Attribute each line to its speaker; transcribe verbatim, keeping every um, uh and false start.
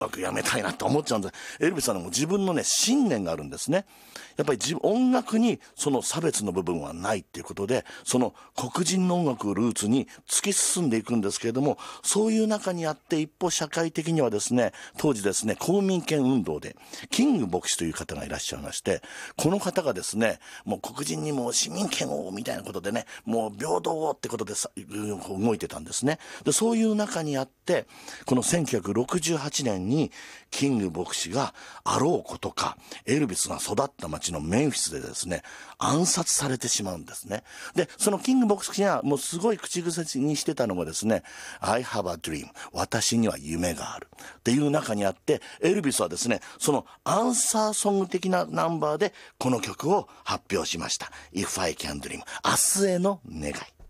Speaker 1: 楽やめたいなと思っちゃうんです。エルビスさんはもう自分のね信念があるんですね。やっぱり自音楽にその差別の部分はないっていうことで、その黒人の音楽をルーツに突き進んでいくんですけれども、そういう中にあって一方社会的にはですね、当時ですね公民権運動でキング牧師という方がいらっしゃいまして、この方がですねもう黒人にも市民権をみたいなことでね、もう平等をってことでさ動いてたんですね。でそういう中にあって、このせんきゅうひゃくろくじゅうはちねんにキング牧師があろうことかエルビスが育った町のメンフィスでですね暗殺されてしまうんですね。でそのキング牧師がもうすごい口癖にしてたのがですね I have a dream、 私には夢があるっていう中にあって、エルビスはですねそのアンサーソング的なナンバーでこの曲を発表しました。 If I can dream、 明日への願い。